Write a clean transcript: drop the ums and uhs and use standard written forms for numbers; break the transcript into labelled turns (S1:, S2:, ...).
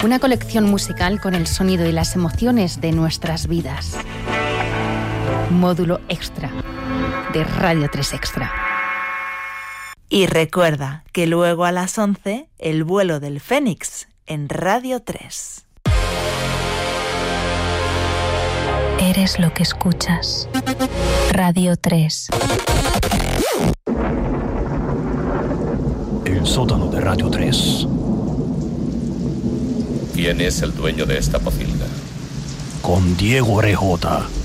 S1: Una colección musical con el sonido y las emociones de nuestras vidas. Módulo Extra de Radio 3 Extra.
S2: Y recuerda que luego a las 11, el vuelo del Fénix en Radio 3.
S3: Eres lo que escuchas. Radio 3.
S4: El sótano de Radio 3.
S5: ¿Quién es el dueño de esta pocilga?
S4: Con Diego Rejota.